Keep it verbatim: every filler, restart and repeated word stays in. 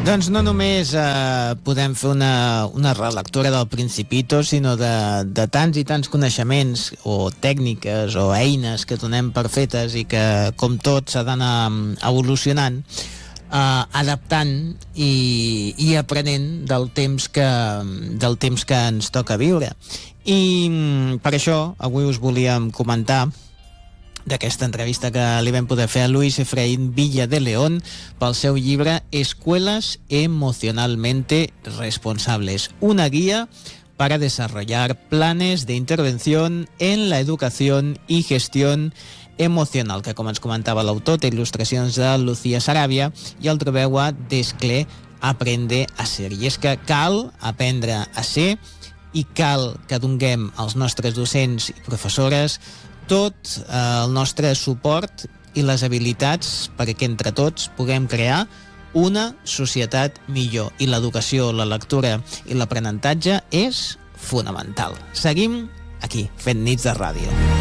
Doncs no només eh, podem fer una, una relectura del Principito, sinó de, de tants i tants coneixements o tècniques o eines que donem per fetes i que, com tot, s'ha d'anar evolucionant, eh, adaptant i, i aprenent del temps, que, del temps que ens toca viure. I per això avui us volíem comentar d'aquesta entrevista que li vam poder fer a Luis Efraín Villa de León pel seu llibre Escuelas emocionalmente responsables, una guía para desarrollar planes de intervención en la educación y gestión emocional, que, com ens comentava l'autor, té il·lustracions de Lucía Sarabia i el trobeu a Desclé Aprende a Ser. I és que cal aprendre a ser i cal que donguem als nostres docents i professores tot eh, el nostre suport i les habilitats perquè entre tots puguem crear una societat millor. I l'educació, la lectura i l'aprenentatge és fonamental. Seguim aquí, fent Nits de Ràdio.